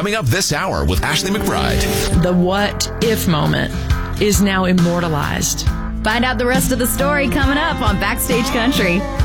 coming up this hour with Ashley McBride. The what if moment is now immortalized. Find out the rest of the story coming up on Backstage Country.